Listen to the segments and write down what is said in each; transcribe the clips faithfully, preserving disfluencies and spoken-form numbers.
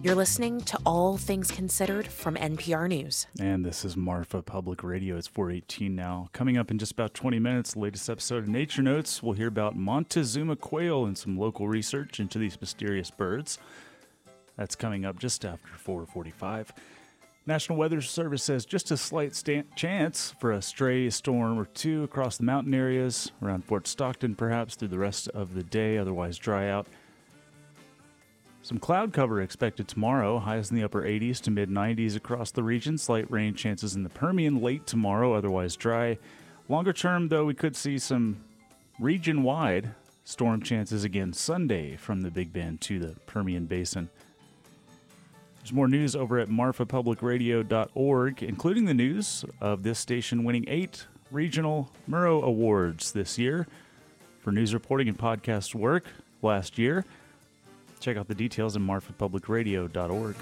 You're listening to All Things Considered from N P R News. And this is Marfa Public Radio. It's four eighteen now. Coming up in just about twenty minutes, the latest episode of Nature Notes. We'll hear about Montezuma quail and some local research into these mysterious birds. That's coming up just after four forty-five. National Weather Service says just a slight st- chance for a stray storm or two across the mountain areas, around Fort Stockton perhaps, through the rest of the day, otherwise dry out. Some cloud cover expected tomorrow, highs in the upper eighties to mid nineties across the region. Slight rain chances in the Permian late tomorrow, otherwise dry. Longer term, though, we could see some region-wide storm chances again Sunday from the Big Bend to the Permian Basin. There's more news over at marfa public radio dot org, including the news of this station winning eight regional Murrow Awards this year for news reporting and podcast work last year. Check out the details at marfa public radio dot org.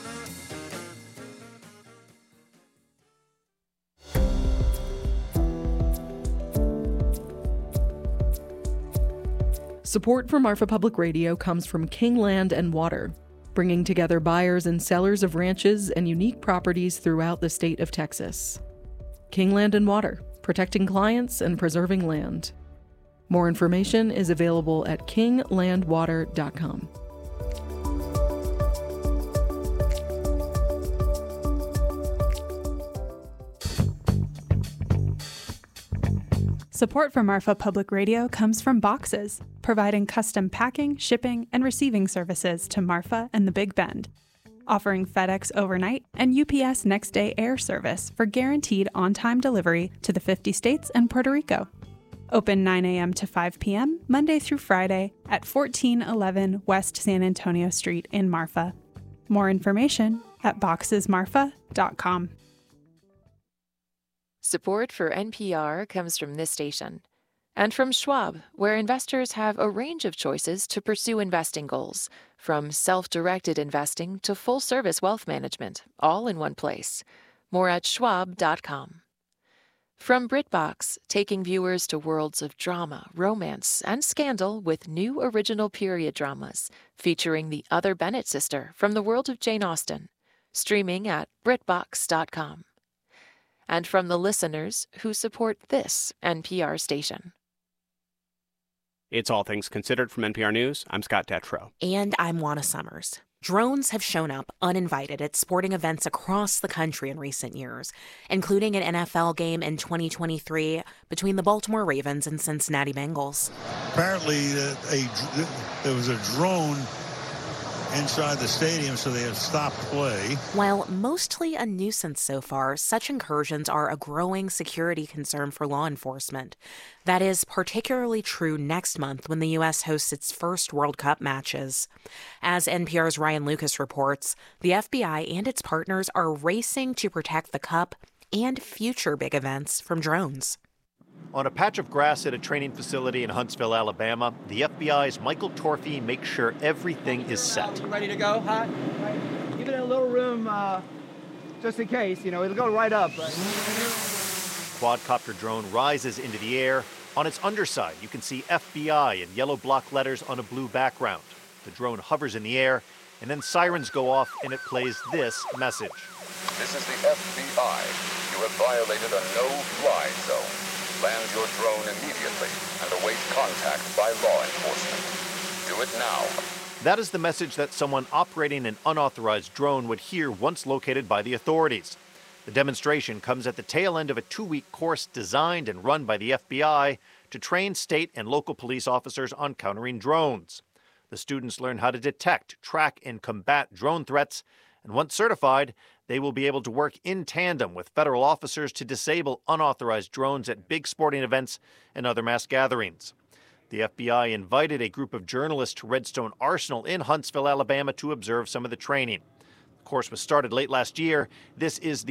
Support for Marfa Public Radio comes from King Land and Water, bringing together buyers and sellers of ranches and unique properties throughout the state of Texas. King Land and Water, protecting clients and preserving land. More information is available at king land water dot com. Support for Marfa Public Radio comes from Boxes, providing custom packing, shipping, and receiving services to Marfa and the Big Bend, offering FedEx overnight and U P S next day air service for guaranteed on-time delivery to the fifty states and Puerto Rico. Open nine a.m. to five p.m. Monday through Friday at fourteen eleven West San Antonio Street in Marfa. More information at boxes marfa dot com. Support for N P R comes from this station and from Schwab, where investors have a range of choices to pursue investing goals, from self-directed investing to full-service wealth management, all in one place. More at schwab dot com. From BritBox, taking viewers to worlds of drama, romance, and scandal with new original period dramas featuring the other Bennett sister from the world of Jane Austen, streaming at brit box dot com. And from the listeners who support this N P R station. It's All Things Considered from N P R News. I'm Scott Detrow. And I'm Juana Summers. Drones have shown up uninvited at sporting events across the country in recent years, including an N F L game in twenty twenty-three between the Baltimore Ravens and Cincinnati Bengals. Apparently, uh, a, there was a drone inside the stadium, so they have stopped play. While mostly a nuisance so far, such incursions are a growing security concern for law enforcement. That is particularly true next month when the U S hosts its first World Cup matches. As N P R's Ryan Lucas reports, the F B I and its partners are racing to protect the Cup and future big events from drones. On a patch of grass at a training facility in Huntsville, Alabama, the F B I's Michael Torfey makes sure everything is set. Ready to go? Hot? Give it a little room uh, just in case. You know, it'll go right up. Right? Quadcopter drone rises into the air. On its underside, you can see F B I in yellow block letters on a blue background. The drone hovers in the air, and then sirens go off, and it plays this message. This is the F B I. You have violated a no-fly zone. Land your drone immediately and await contact by law enforcement. Do it now. That is the message that someone operating an unauthorized drone would hear once located by the authorities. The demonstration comes at the tail end of a two-week course designed and run by the F B I to train state and local police officers on countering drones. The students learn how to detect, track, and combat drone threats, and once certified, they will be able to work in tandem with federal officers to disable unauthorized drones at big sporting events and other mass gatherings. The F B I invited a group of journalists to Redstone Arsenal in Huntsville, Alabama to observe some of the training. The course was started late last year. This is the